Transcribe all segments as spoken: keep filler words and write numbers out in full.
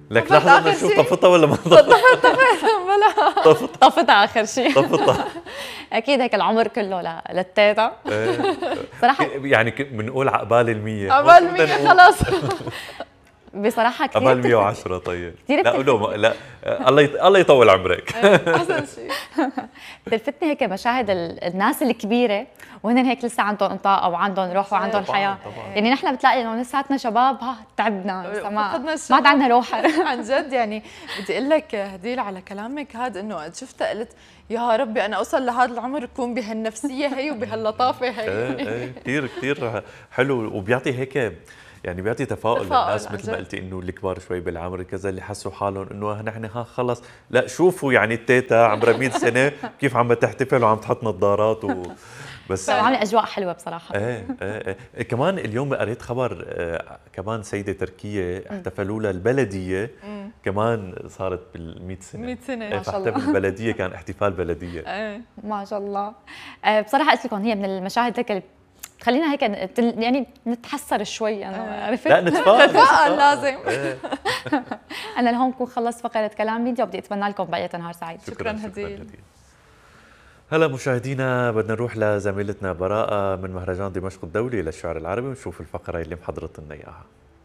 لك لحظة بدنا نشوف طفتها ولا ما طفتها؟ طفت طفت بلا طفت طفتها اخر شيء. طفتها اكيد هيك العمر كله ل- للتيتا. صراحه يعني بنقول عقبال المية عبال مية خلص. بصراحه كثير عقبال مية وعشرة. طيب كثير لا لو لا الله يط... الله يطول عمرك. احسن شيء بتلفتني هيك مشاهد ال- الناس الكبيره وهن هيك لسه عندهم طاقه وعندهم روح وعندهم طبعاً، حياه. طبعاً. يعني نحن بتلاقي انه لساتنا شباب ها تعبنا لسه ما فقدنا ما الشباب. عاد عندنا روح. عن جد يعني بدي اقول لك هديل على كلامك هذا انه قد شفتها قلت يا ربي انا اوصل لهذا العمر اكون بهالنفسيه هي وبهاللطافه هي. ايه ايه كثير كثير حلو وبيعطي هيك يعني بيعطي تفاؤل تفاؤل للناس عن مثل ما جد. قلتي انه الكبار شوي بالعمر كذا اللي حسوا حالهم انه نحن ها خلص لا شوفوا يعني التيتا عمرها مية سنه كيف عم تحتفل وعم تحط نظارات و بس عامله اجواء حلوه بصراحه. ايه ايه ايه كمان اليوم قريت خبر آه كمان سيده تركيه احتفلوا لها البلديه كمان صارت بال مية سنه. مية سنة. ايه ما شاء فاحتفل البلديه كان احتفال بلديه. ايه ما شاء الله. آه، بصراحه قلت لكم هي من المشاهد هيك اللي تخلينا هيك نت- يعني نتحسر شوي انا عرفت. لا نتفائل تفاؤل لازم. ايه. انا لهون بكون خلصت فقره كلام ميديا وبدي اتمنى لكم بقيه نهار سعيد. شكراً هديل. هلا مشاهدينا بدنا نروح لزميلتنا براءة من مهرجان دمشق الدولي للشعر العربي ونشوف الفقرة اللي محضرت لنا اياها.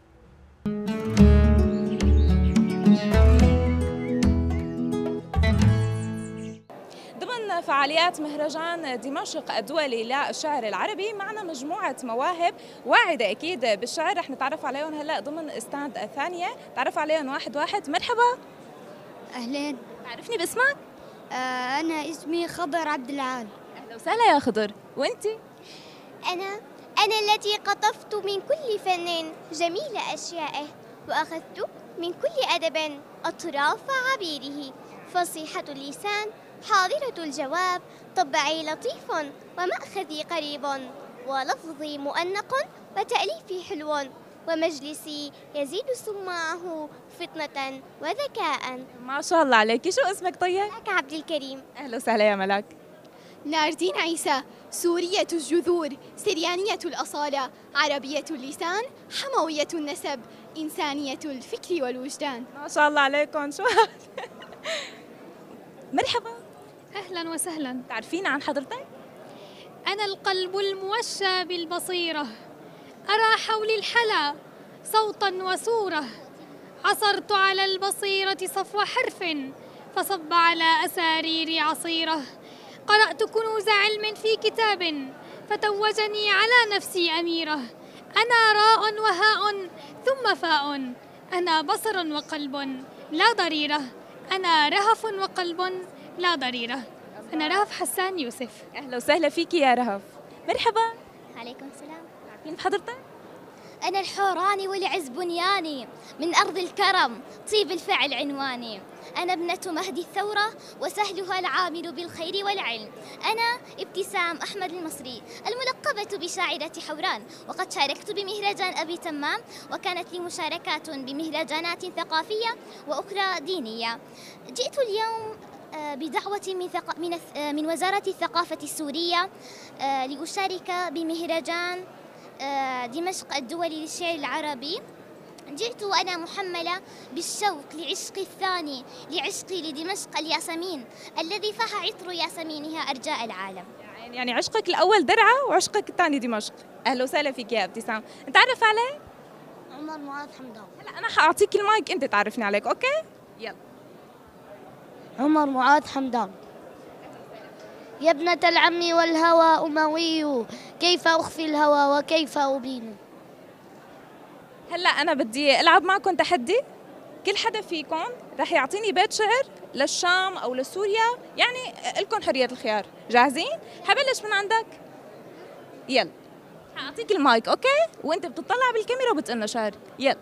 ضمن فعاليات مهرجان دمشق الدولي للشعر العربي معنا مجموعة مواهب واعدة أكيد بالشعر رح نتعرف عليهم هلا ضمن استاند الثانية، تعرف عليهم واحد واحد. مرحبا. أهلين. عرفني باسمك؟ آه أنا اسمي خضر عبد العال. أهلا وسهلا يا خضر. وأنتي؟ أنا أنا التي قطفت من كل فن جميل أشيائه وأخذت من كل أدب أطراف عبيره فصيحة اللسان حاضرة الجواب طبعي لطيف ومأخذي قريب ولفظي مؤنق وتأليفي حلو ومجلسي يزيد سماعه فطنة وذكاء. ما شاء الله عليكي. شو اسمك طيب؟ ملاك عبد الكريم. أهلا وسهلا يا ملاك. ناردين عيسى، سورية الجذور، سريانية الأصالة، عربية اللسان، حموية النسب، إنسانية الفكر والوجدان. ما شاء الله عليكم. شو مرحبا. أهلا وسهلا. تعرفين عن حضرتك؟ أنا القلب الموشى بالبصيرة، أرى حولي الحلا صوتا وصورة، عصرت على البصيرة صفو حرف فصب على أسارير عصيرة، قرأت كنوز علم في كتاب فتوجني على نفسي أميرة، أنا راء وهاء ثم فاء، أنا بصر وقلب لا ضريرة، أنا رهف وقلب لا ضريرة. أنا رهف حسان يوسف. أهلا وسهلا فيكي يا رهف. مرحبا. عليكم السلام. تعرفين بحضرتك؟ أنا الحوراني والعز بنياني من أرض الكرم طيب الفعل عنواني، أنا ابنة مهدي الثورة وسهلها العامل بالخير والعلم، أنا ابتسام أحمد المصري الملقبة بشاعرة حوران، وقد شاركت بمهرجان أبي تمام وكانت لي مشاركات بمهرجانات ثقافية وأخرى دينية. جئت اليوم بدعوة من, ثق... من, من وزارة الثقافة السورية لأشارك بمهرجان دمشق الدولي للشعر العربي. جئت وأنا محملة بالشوق لعشقي الثاني لعشقي لدمشق الياسمين الذي فاح عطر ياسمينها أرجاء العالم. يعني عشقك الأول درعا وعشقك الثاني دمشق. أهلا وسهلا فيك يا ابتسام. نتعرف عليه؟ عمر معاذ حمدان. هلا أنا حأعطيك المايك أنت تعرفني عليك. أوكي؟ يلا. عمر معاذ حمدان. يا ابنة العم والهوى أموي كيف أخفي الهوى وكيف أبين. هلا أنا بدي ألعب معكم تحدي. كل حدا فيكم رح يعطيني بيت شعر للشام أو لسوريا، يعني لكم حرية الخيار. جاهزين؟ حبلش من عندك؟ يلا. حأعطيك المايك أوكي؟ وأنت بتطلع بالكاميرا وبتقلنا شعر. يلا.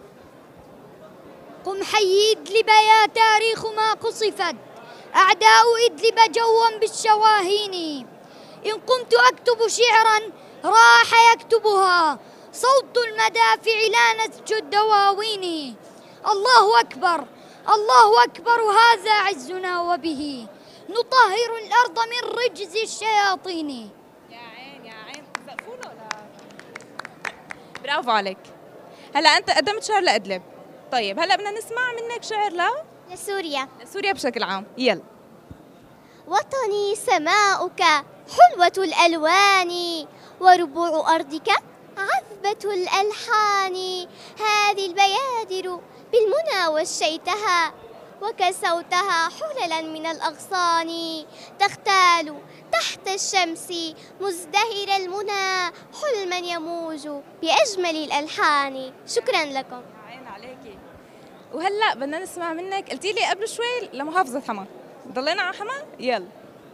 قم حي إدلب يا تاريخ ما قصفت أعداء إدلب جوا بالشواهين، إن قمت أكتب شعرا راح يكتبها صوت المدافع لا نسج الدواوين. الله أكبر الله أكبر هذا عزنا وبه نطهر الأرض من رجز الشياطين. يا عين يا عين. سقفوا له. لا برافو عليك. هلا أنت قدمت شعر لأدلب طيب هلا بدنا نسمع منك شعر لا لسوريا. لسوريا بشكل عام، يلا. وطني سماؤك حلوة الألوان، وربوع أرضك عذبة الألحان. هذه البيادر بالمنى وشيتها، وكسوتها حللا من الأغصان. تختال تحت الشمس مزدهر المنى، حلما يموج بأجمل الألحان. شكرا لكم. عين عليكي. وهلا بدنا نسمع منك، قلتي لي قبل شوي لمحافظة حما، ضلينا على حما؟ يلا.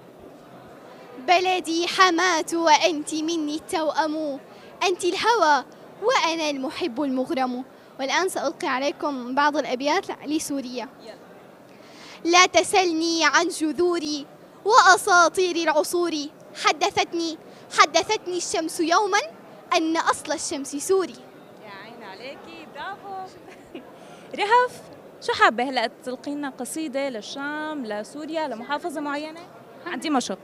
بلدي حماة وأنت مني التوأم، أنت الهوى وأنا المحب المغرم. والآن سألقي عليكم بعض الأبيات لسوريا. لا تسلني عن جذوري وأساطير العصور، حدثتني حدثتني الشمس يوما أن أصل الشمس سوري. يا عين عليكي، برافو. رهف، شو حابة هلا تلقي لنا قصيدة للشام، لسوريا، لمحافظة معينة؟ عن دمشق.